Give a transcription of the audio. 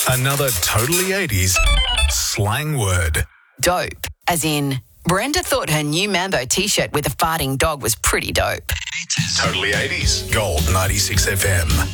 Another totally 80s slang word. Dope, as in, Brenda thought her new Mambo t-shirt with a farting dog was pretty dope. Totally 80s. Gold 96 FM.